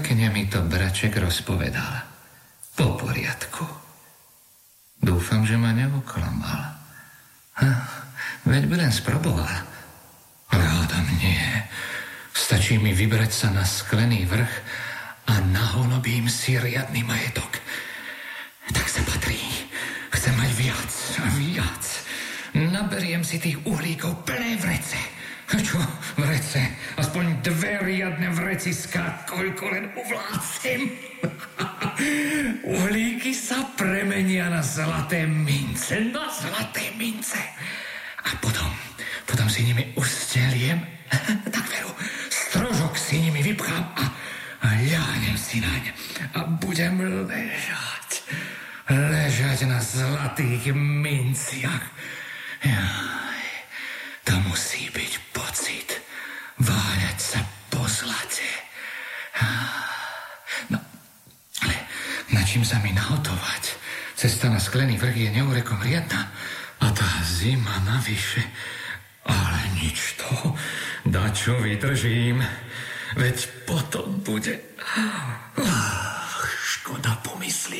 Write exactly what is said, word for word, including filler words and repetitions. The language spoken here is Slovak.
Pekne mi to braček rozpovedal. Po poriadku. Dúfam, že ma neoklamal. Hm, veď by len sproboval. Ale hádam nie. Stačí mi vybrať sa na Sklený vrch a nahonobím si riadny majetok. Tak sa patrí. Chcem mať viac a viac. Naberiem si tých uhlíkov plné vrece. Čo vrece? Aspoň dve riadne vreciska, koľko len uvládzem. Uhlíky sa premenia na zlaté mince, na zlaté mince. A potom, potom si nimi usteliem, tak veru, strožok si nimi vypchám a, a ľahnem si naň a budem ležať, ležať na zlatých minciach. Jaj, to musí byť pocit, váľať sa po zlate. No, ale na čím sa mi nahotovať? Cesta na Sklený vrch je neurekom riadna a tá zima navyše. Ale nič to, dačo vydržím, veď potom bude... Škoda pomyslieť.